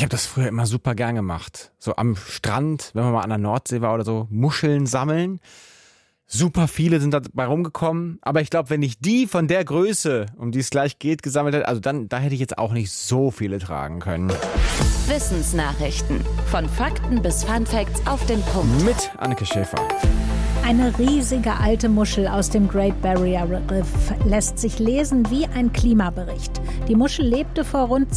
habe das früher immer super gern gemacht. So am Strand, wenn man mal an der Nordsee war oder so, Muscheln sammeln. Super viele sind dabei rumgekommen. Aber ich glaube, wenn ich die von der Größe, um die es gleich geht, gesammelt hätte, also dann, da hätte ich jetzt auch nicht so viele tragen können. Wissensnachrichten. Von Fakten bis Funfacts auf den Punkt. Mit Anneke Schäfer. Eine riesige alte Muschel aus dem Great Barrier Reef lässt sich lesen wie ein Klimabericht. Die Muschel lebte vor rund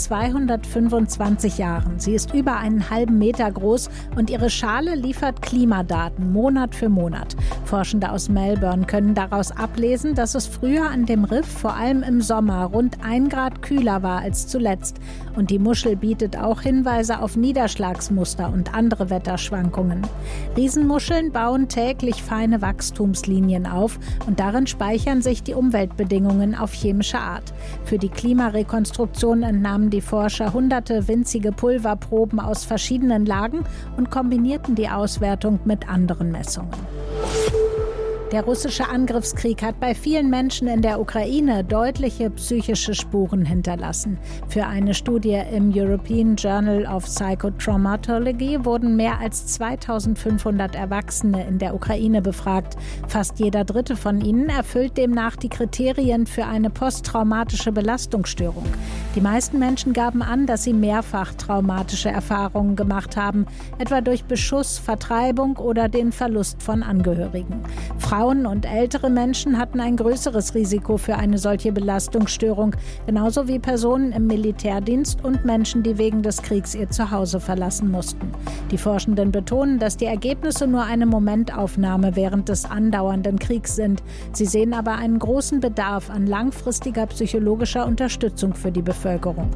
225 Jahren. Sie ist über einen halben Meter groß und ihre Schale liefert Klimadaten Monat für Monat. Forschende aus Melbourne können daraus ablesen, dass es früher an dem Riff vor allem im Sommer rund 1 Grad kühler war als zuletzt. Und die Muschel bietet auch Hinweise auf Niederschlagsmuster und andere Wetterschwankungen. Riesenmuscheln bauen täglich feine Wachstumslinien auf und darin speichern sich die Umweltbedingungen auf chemische Art. Für die Klimarekonstruktion entnahmen die Forscher hunderte winzige Pulverproben aus verschiedenen Lagen und kombinierten die Auswertung mit anderen Messungen. Der russische Angriffskrieg hat bei vielen Menschen in der Ukraine deutliche psychische Spuren hinterlassen. Für eine Studie im European Journal of Psychotraumatology wurden mehr als 2500 Erwachsene in der Ukraine befragt. Fast jeder dritte von ihnen erfüllt demnach die Kriterien für eine posttraumatische Belastungsstörung. Die meisten Menschen gaben an, dass sie mehrfach traumatische Erfahrungen gemacht haben, etwa durch Beschuss, Vertreibung oder den Verlust von Angehörigen. Frauen und ältere Menschen hatten ein größeres Risiko für eine solche Belastungsstörung, genauso wie Personen im Militärdienst und Menschen, die wegen des Kriegs ihr Zuhause verlassen mussten. Die Forschenden betonen, dass die Ergebnisse nur eine Momentaufnahme während des andauernden Kriegs sind. Sie sehen aber einen großen Bedarf an langfristiger psychologischer Unterstützung für die Bevölkerung.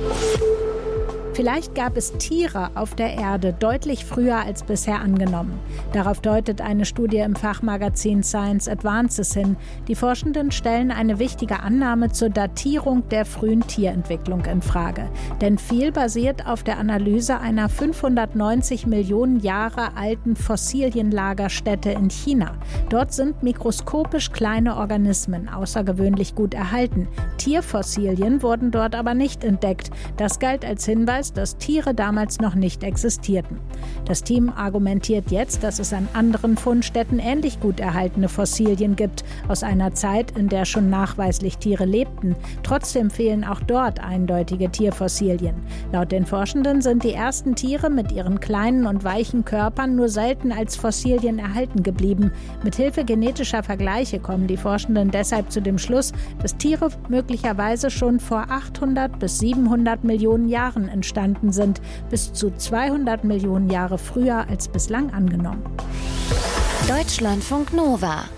Vielleicht gab es Tiere auf der Erde deutlich früher als bisher angenommen. Darauf deutet eine Studie im Fachmagazin Science Advances hin. Die Forschenden stellen eine wichtige Annahme zur Datierung der frühen Tierentwicklung in Frage. Denn viel basiert auf der Analyse einer 590 Millionen Jahre alten Fossilienlagerstätte in China. Dort sind mikroskopisch kleine Organismen außergewöhnlich gut erhalten. Tierfossilien wurden dort aber nicht entdeckt. Das galt als Hinweis, dass Tiere damals noch nicht existierten. Das Team argumentiert jetzt, dass es an anderen Fundstätten ähnlich gut erhaltene Fossilien gibt, aus einer Zeit, in der schon nachweislich Tiere lebten. Trotzdem fehlen auch dort eindeutige Tierfossilien. Laut den Forschenden sind die ersten Tiere mit ihren kleinen und weichen Körpern nur selten als Fossilien erhalten geblieben. Mithilfe genetischer Vergleiche kommen die Forschenden deshalb zu dem Schluss, dass Tiere möglicherweise schon vor 800 bis 700 Millionen Jahren entstanden sind, bis zu 200 Millionen Jahre früher als bislang angenommen. Deutschlandfunk Nova